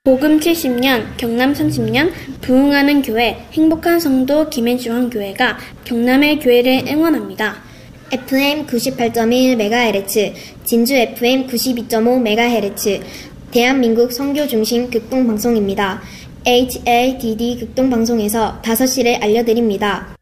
복음 70년, 경남 30년, 부흥하는 교회, 행복한 성도 김해중앙교회가 경남의 교회를 응원합니다. FM 98.1MHz, 진주 FM 92.5MHz, 대한민국 선교 중심 극동방송입니다. HADD 극동방송에서 5시를 알려드립니다.